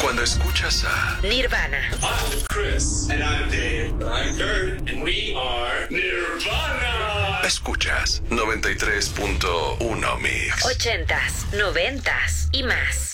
Cuando escuchas a Nirvana. I'm Chris. And I'm Dave. I'm Kurt. And we are Nirvana. Escuchas 93.1 Mix. 80s, 90s y más.